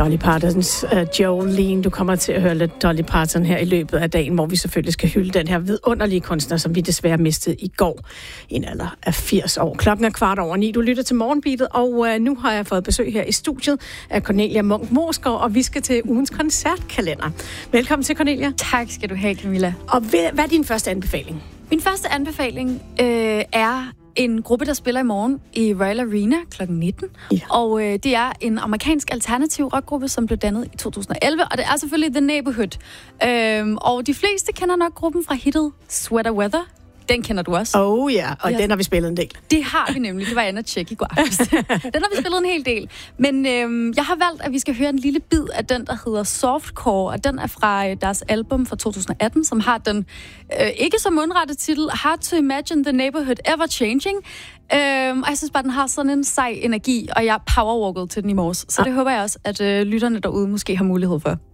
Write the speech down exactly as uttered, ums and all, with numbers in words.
Dolly Partons uh, Jolene. Du kommer til at høre lidt Dolly Parton her i løbet af dagen, hvor vi selvfølgelig skal hylde den her vidunderlige kunstner, som vi desværre mistede i går i en alder af firs år. Klokken er kvart over ni. Du lytter til Morgenbeatet, og uh, nu har jeg fået besøg her i studiet af Cornelia Munch Moesgaard, og vi skal til ugens koncertkalender. Velkommen til, Cornelia. Tak skal du have, Camilla. Og hvad er din første anbefaling? Min første anbefaling øh, er en gruppe, der spiller i morgen i Royal Arena klokken nitten. Ja. Og øh, det er en amerikansk alternativ rockgruppe, som blev dannet i to tusind og elleve. Og det er selvfølgelig The Neighborhood. Øhm, og de fleste kender nok gruppen fra hittet Sweater Weather. Den kender du også. Oh ja, og ja. Den har vi spillet en del. Det har vi nemlig. Det var Anna Tjek i går aftes. Den har vi spillet en hel del. Men øhm, jeg har valgt, at vi skal høre en lille bid af den, der hedder Softcore. Og den er fra øh, deres album fra to tusind og atten, som har den øh, ikke så mundrette titel Hard to Imagine the Neighborhood Ever Changing. Øhm, og jeg synes bare, den har sådan en sej energi, og jeg powerwalkede til den i morges. Så det håber jeg også, at øh, lytterne derude måske har mulighed for.